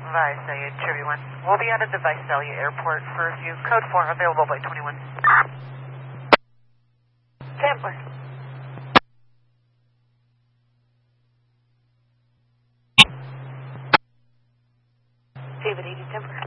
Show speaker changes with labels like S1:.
S1: Visalia, Cherry 1. We'll be out of the Visalia Airport for a few. Code 4 available by 21. Templar. David 80 Templar.